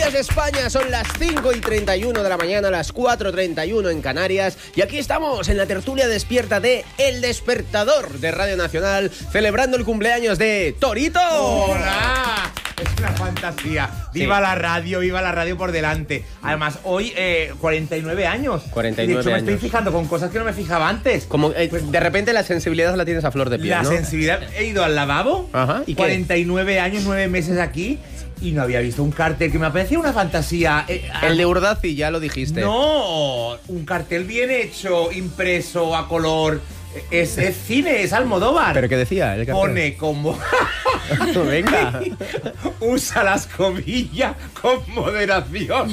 días de España, son las 5:31 de la mañana, las 4:31 en Canarias. Y aquí estamos en la tertulia despierta de El Despertador de Radio Nacional, celebrando el cumpleaños de Torito. ¡Hola! Es una fantasía. Viva la radio por delante. Además, hoy 49 años. 49 de hecho, años. me estoy fijando con cosas que no me fijaba antes. Como de repente la sensibilidad la tienes a flor de piel, La ¿no? sensibilidad. He ido al lavabo. Ajá, ¿y qué? 49 años, 9 meses aquí. Y no había visto un cartel que me parecía una fantasía. El de Urdaci, ya lo dijiste. No, un cartel bien hecho, impreso, a color. Es cine, es Almodóvar. ¿Pero qué decía el cartel? Pone como... Venga. Usa la escobilla con moderación.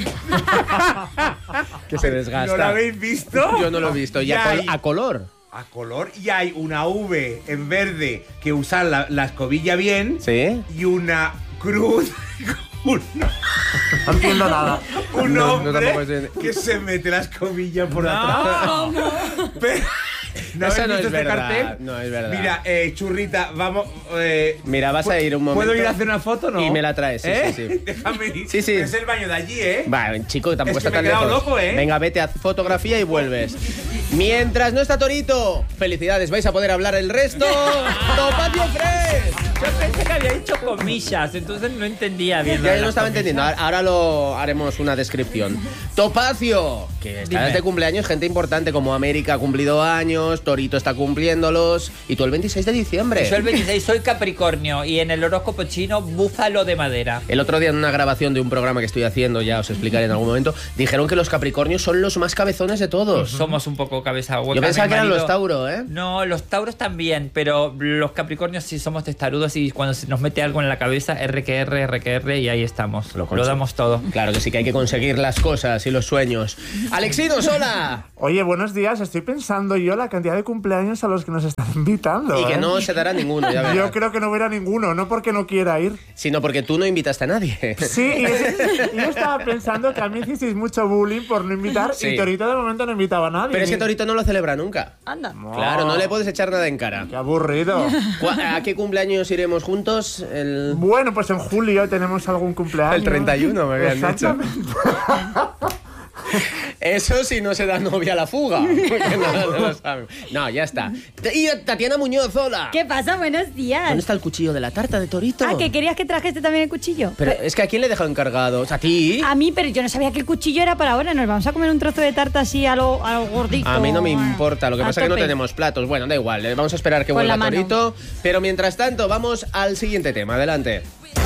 Que se desgasta. ¿No lo habéis visto? Yo no lo he visto. ¿Y a color? A color. Y hay una V en verde que usa la escobilla bien. ¿Sí? Y una cruz... No entiendo nada. Un No, hombre tampoco sé. que se mete la escobilla por atrás. Pero, ¿no Eso habéis no visto es este verdad, cartel? no es verdad. Mira, Churrita, vamos... Mira, vas a ir un momento. ¿Puedo ir a hacer una foto o no? Y me la traes, sí, sí, sí. Déjame ir. Sí, sí. Es el baño de allí, ¿eh? Va, chico, tampoco Es que está tan me he quedado lejos. loco, ¿eh? Venga, vete, haz fotografía y vuelves. Mientras no está Torito, felicidades, vais a poder hablar el resto. ¡Topacio Fresh! Yo pensé que había dicho comillas, entonces no entendía bien. Ya no estaba entendiendo, ahora lo haremos una descripción. Topacio, que está Dime. de cumpleaños, gente importante como América ha cumplido años, Torito está cumpliéndolos, y tú el 26 de diciembre. Yo el 26 soy Capricornio y en el horóscopo chino búfalo de madera. El otro día en una grabación de un programa que estoy haciendo, ya os explicaré en algún momento, dijeron que los Capricornios son los más cabezones de todos. Somos un poco cabeza hueca. Yo pensaba Mi que eran marido- los Tauro, ¿eh? No, los Tauros también, pero los Capricornios sí somos testarudos y cuando se nos mete algo en la cabeza, RQR, y ahí estamos. Lo damos todo. Claro que sí, que hay que conseguir las cosas y los sueños. ¡Alexinos, hola! Oye, buenos días. Estoy pensando yo la cantidad de cumpleaños a los que nos están invitando. Y que ¿eh? no se dará ninguno, ya verás. Yo creo que no hubiera ninguno, no porque no quiera ir. Sino porque tú no invitaste a nadie. Sí, y yo estaba pensando que a mí hicisteis mucho bullying por no invitar Sí. y Torito de momento no invitaba a nadie. Pero es que Torito no lo celebra nunca. Anda. Claro, no le puedes echar nada en cara. Qué aburrido. ¿A qué cumpleaños iremos juntos? El Bueno, pues en julio tenemos algún cumpleaños. El 31 me habían dicho. Exactamente. Eso si no se da novia a la fuga. Porque no lo sabe. No, ya está. Y Tatiana Muñoz, hola. ¿Qué pasa? Buenos días. ¿Dónde está el cuchillo de la tarta de Torito? Ah, ¿que querías que trajese también el cuchillo? Pero es que ¿a quién le he dejado encargado? ¿A ti? A mí, pero yo no sabía que el cuchillo era para ahora. Nos vamos a comer un trozo de tarta así a lo gordito. A mí no me importa, lo que A pasa es que no tope. tenemos platos. Bueno, da igual, vamos a esperar que Con vuelva la mano. Torito. Pero mientras tanto, vamos al siguiente tema. Adelante.